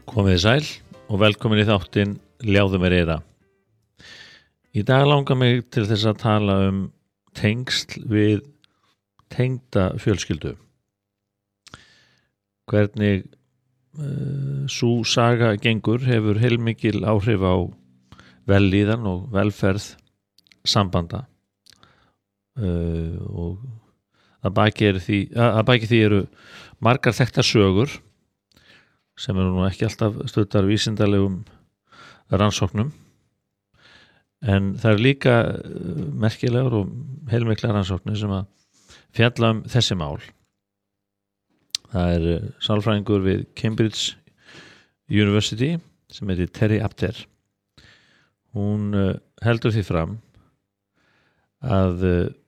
Komið þið sæl og velkomin í þáttinn Ljáðu mér eyra. Í dag langar mig til þess að tala tengsl við tengda fjölskyldu. Hvernig sú saga gengur hefur heilmikil áhrif á vellíðan og velferð sambanda og að baki því eru margar þekktar sögur sem eru nú ekki alltaf studdar vísindalegum rannsóknum, en það eru líka merkilegar og heilmiklar rannsóknir sem að fjalla þessi mál. Það er sálfræðingur við Cambridge University sem heitir Terry Apter. Hún heldur því fram að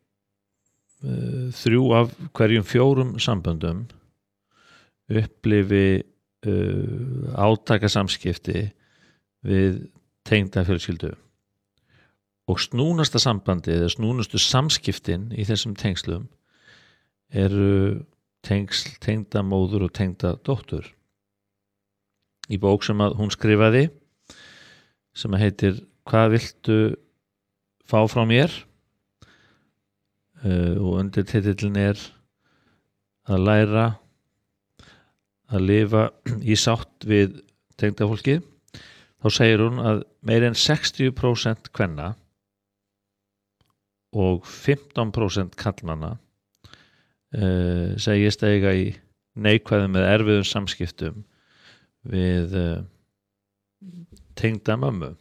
3 af hverjum 4 samböndum upplifi átakasamskipti við tengda fjölskyldu, og snúnasta sambandi eða snúnustu samskiptin í þessum tengslum eru tengsl tengda móður og tengda dóttur. Í bók sem að hún skrifaði sem að heitir Hvað viltu fá frá mér? Og undirtitillinn er að læra að lifa í sátt við tengda fólki. Þá segir hún að meira en 60% kvenna og 15% karlmanna segist eiga í neikvæðum eða erfiðum samskiptum við tengda mömmu,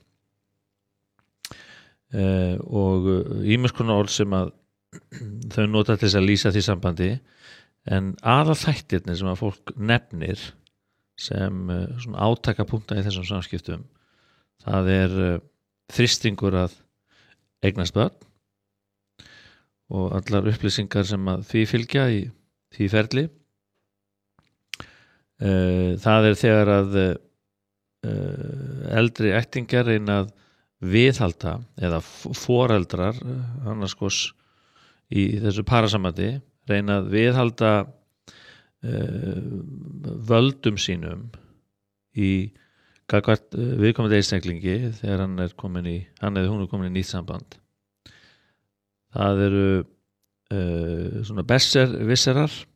og ýmiss konar orð sem að þau nota til þess að lýsa því sambandi, en aðalþættirnir sem að fólk nefnir sem svona átakapunkta í þessum samskiptum, það er þrýstingur að eignast börn og allar upplýsingar sem að því fylgja í því ferli. Það er þegar að eldri ættingjar reyna að viðhalda, eða foreldrar annars hvors í þessu parasambandi reyna að viðhalda völdum sínum í gagnvart viðkomandi einstaklingi þegar hún er komin í nýtt samband. Það eru svona besservisserar